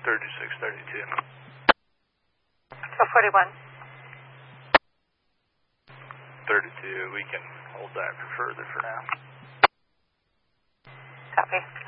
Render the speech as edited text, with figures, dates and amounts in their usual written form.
3632. 41. 32, we can hold that for further for now. Copy.